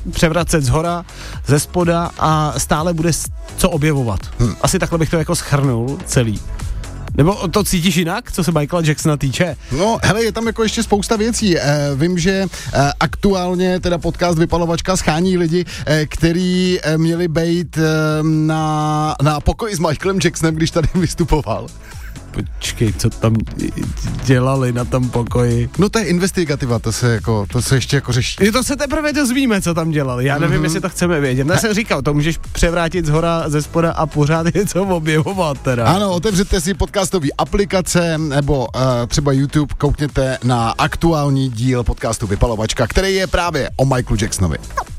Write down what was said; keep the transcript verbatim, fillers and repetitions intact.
převracet zhora, ze spoda a stále bude co objevovat. Hmm. Asi takhle bych to jako shrnul celý. Nebo to cítíš jinak, co se Michaela Jacksona týče? No, hele, je tam jako ještě spousta věcí. E, vím, že e, aktuálně teda podcast Vypalovačka schání lidi, e, který e, měli být e, na, na pokoji s Michaelem Jacksonem, když tady vystupoval. Počkej, co tam dělali na tom pokoji? No to je investigativa, to se jako, to se ještě jako řeší. Je to se teprve dozvíme, co tam dělali. Já nevím, mm-hmm. jestli to chceme vědět. Já jsem říkal, to můžeš převrátit zhora, ze spoda a pořád něco objevovat teda. Ano, otevřete si podcastové aplikace nebo uh, třeba YouTube, koukněte na aktuální díl podcastu Vypalovačka, který je právě o Michaelu Jacksonovi.